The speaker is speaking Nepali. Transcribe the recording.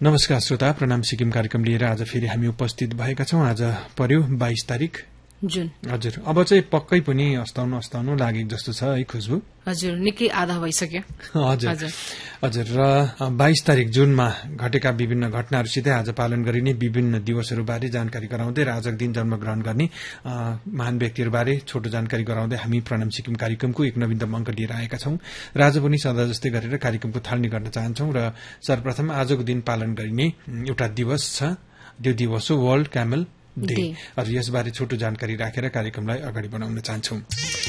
नमस्कार श्रोता, प्रणाम सिक्किम कार्यक्रम लिएर आज फेरि हामी उपस्थित भएका छौं। आज पर्यो 22 तारिक जुन। हजुर, अब चाहिँ पक्कै पनि अस्ताउनु लागेको जस्तो छ है खुशबु? हजुर, निकै आधा भइसक्यो। हजुर र 22 तारिक जुनमा घटेका विभिन्न घटनाहरूसित आज पालन गरिने विभिन्न दिवसहरूबारे जानकारी गराउँदै र आजको दिन जन्मग्रहण गर्ने महान व्यक्तिहरूबारे छोटो जानकारी गराउँदै हामी प्रणाम सिक्किम कार्यक्रमको एक नवीनतम अंक लिएर आएका छौं र आज पनि सदा जस्तै गरेर कार्यक्रमको थालनी गर्न चाहन्छौं र सर्वप्रथम आजको दिन पालन गरिने एउटा दिवस छ। त्यो दिवस हो वर्ल्ड क्यामल डे। यसबारे छोटो जानकारी राखेर कार्यक्रमलाई अगाडि बढाउन चाहन्छौं।